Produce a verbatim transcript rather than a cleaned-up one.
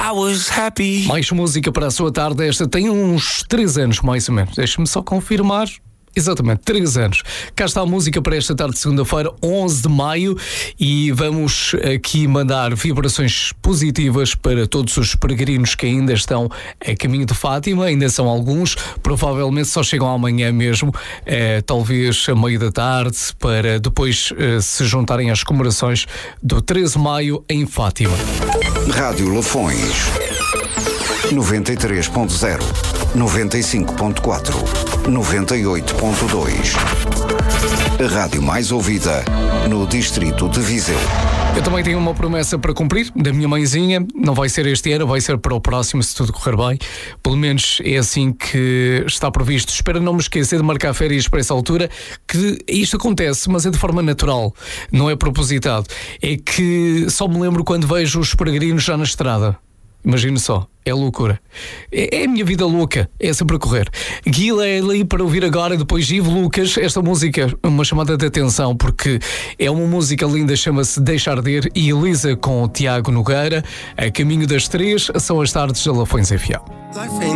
I was happy. Mais música para a sua tarde. Esta tem uns três anos, mais ou menos. Deixa-me só confirmar. Exatamente, três anos. Cá está a música para esta tarde de segunda-feira, onze de maio, e vamos aqui mandar vibrações positivas para todos os peregrinos que ainda estão a caminho de Fátima. Ainda são alguns, provavelmente só chegam amanhã mesmo, eh, talvez a meio da tarde, para depois eh, se juntarem às comemorações do treze de maio em Fátima. Rádio Lafões noventa e três ponto zero, noventa e cinco ponto quatro, noventa e oito ponto dois. A rádio mais ouvida no distrito de Viseu. Eu também tenho uma promessa para cumprir da minha mãezinha. Não vai ser este ano, vai ser para o próximo, se tudo correr bem. Pelo menos é assim que está previsto. Espero não me esquecer de marcar férias para essa altura, que isto acontece, mas é de forma natural, não é propositado. É que só me lembro quando vejo os peregrinos já na estrada. Imagina só, é loucura. É, é a minha vida louca, é sempre a correr. Guila é ali para ouvir agora, depois Ivo Lucas. Esta música é uma chamada de atenção, porque é uma música linda, chama-se Deixa Arder, e Elisa com o Tiago Nogueira. A caminho das três, são as tardes da Lafões F M.